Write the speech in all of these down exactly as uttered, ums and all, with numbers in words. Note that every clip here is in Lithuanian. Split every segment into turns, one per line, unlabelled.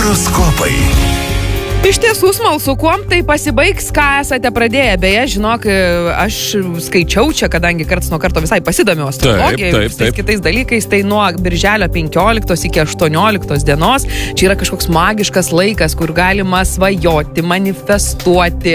Horoskopai.
Iš tiesų smalsu, kuom tai pasibaigs, ką esate pradėję. Beje, žinok, aš skaičiau čia, kadangi karts nuo karto visai pasidomiu astrologija ir visais kitais dalykais, tai nuo birželio penkioliktos iki aštuonioliktos dienos čia yra kažkoks magiškas laikas, kur galima svajoti, manifestuoti,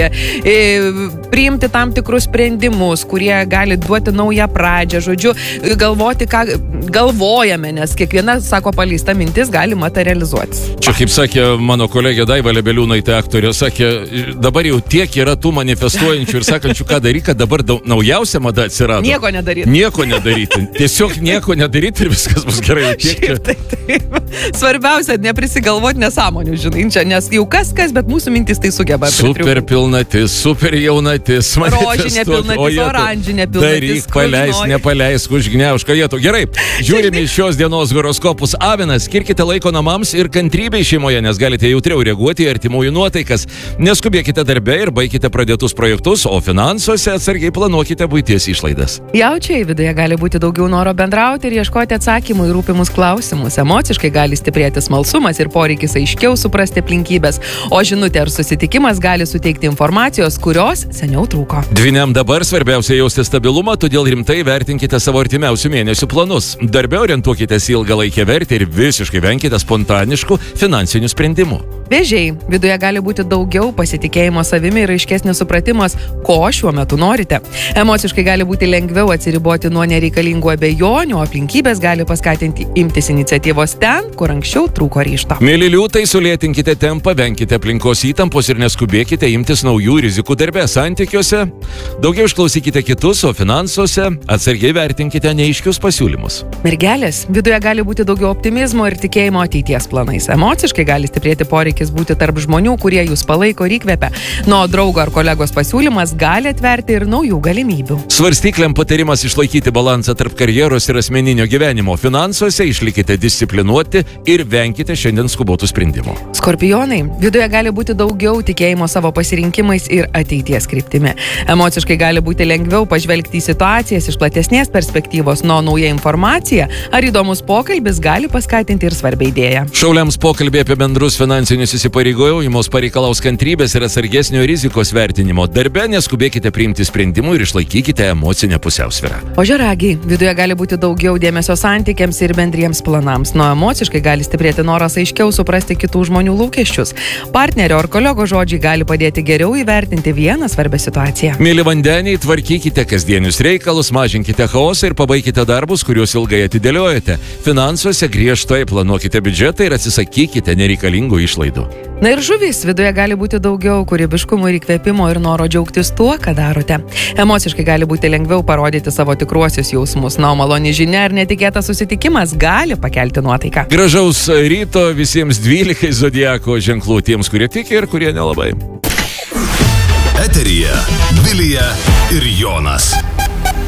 priimti tam tikrus sprendimus, kurie gali duoti naują pradžią, žodžiu, galvoti, ką galvojame, nes kiekviena, sako, paleista mintis gali materializuotis.
Čia, kaip sakė mano kolegė Daiva Lebeliūnaitė, aktorė, sakė, dabar jau tiek yra tų manifestuojančių ir sakančių, ką daryti, kad dabar daug, naujausia mada atsirado.
Nieko nedaryti.
Nieko nedaryti. Tiesiog nieko nedaryti ir viskas bus gerai. Tiek,
Šiaip, tai, tai. Svarbiausia, neprisigalvoti nesąmonių, žinai, čia, nes jau kas kas, bet mūsų mintis tai sugeba.
Super pilnatis, super jaunatis,
rožinė pilnatis, oranžinė pilnatis.
Daryk, paleisk, nepaleisk, užgniaužk, jėtų. Gerai, žiūrime šios dienos horoskopus. Avinas, skirkite laiko namams ir kantrybei šeimoje, nes galite jautriau reaguoti į artimųjų nuotaikas. Neskubėkite darbe ir baikite pradėtus projektus, o finansuose atsargiai planuokite buities išlaidas.
Jaučiai, viduje gali būti daugiau noro bendrauti ir ieškoti atsakymų į rūpimus klausimus. Emociškai gali stiprėti smalsumas ir poreikis aiškiau suprasti aplinkybės, o žinutė ar susitikimas gali suteikti informacijos, kurios seniau trūko.
Dvyniam dabar svarbiausia jausti stabilumą, todėl rimtai vertinkite savo artimiausių mėnesių planus. Darbe orientuokitės į ilgalaikę vertę ir visiškai venkite spontaniškų finansinių sprendimų.
Vėžiai, viduje gali būti daugiau pasitikėjimo savimi ir aiškesnis supratimas, ko šiuo metu norite. Emociškai gali būti lengviau atsiriboti nuo nereikalingų abejonių, aplinkybės gali paskatinti imtis iniciatyvos ten, kur anksčiau trūko ryžto.
Mėly liūtai, sulėtinkite tempą, venkite aplinkos įtampos ir neskubėkite imtis naujų rizikų darbe. Santykiuose daugiau išklausykite kitus, o finansuose atsargiai vertinkite neaiškius pasiūlymus.
Mergelės, viduje gali būti daugiau optimizmo ir tikėjimo ateities planais. Emociškai gali stiprėti poreikis būti tarp žmonių, kurie jūs palaiko ir įkvepia. Nuo draugo ar kolegos pasiūlymas gali atverti ir naujų galimybių.
Svarstykliam patarimas išlaikyti balansą tarp karjeros ir asmeninio gyvenimo. Finansuose išlikite disciplinuoti ir venkite šiandien skubotų sprendimų.
Skorpionai, viduje gali būti daugiau tikėjimo savo pasirinkimais ir ateities kryptimi. Emociškai gali būti lengviau pažvelgti į situacijas iš platesnės perspektyvos, nuo nauja informacija ar įdomus pokalbis gali paskatinti ir svarbią idėją.
Šauliams pokalbė apie bendrus finansinius įsipareigojimus pareikalaus kantrybės ir atsargesnio rizikos vertinimo. Darbe neskubėkite priimti sprendimų ir išlaikykite emocinę pusiausvyrą.
Ožiaragiai, viduje gali būti daugiau dėmesio santykiams ir bendriems planams. Nuo emociškai gali stiprėti noras aiškiau suprasti kitų žmonių lūkesčius. Partnerio ar kolego žodžiai gali padėti geriau įvertinti vieną svarbią situaciją.
Mėly vandeniai, tvarkykite kasdienius reikalus, mažinkite chaosą ir pabaikite darbus, kuriuos ilgai atidėliojate. Finansuose griežtai planuokite biudžetą ir atsisakykite nereikalingų išlaidų.
Na ir žuvys, viduje gali būti daugiau kūrybiškumo ir įkvėpimo ir noro džiaugtis tuo, ką darote. Emociškai gali būti lengviau parodyti savo tikruosius jausmus. Na, maloni žinia ir netikėtas susitikimas gali pakelti nuotaiką.
Gražaus ryto visiems dvylikai zodiako ženklų, tiems, kurie tiki ir kurie nelabai.
Eteryje Vilija ir Jonas.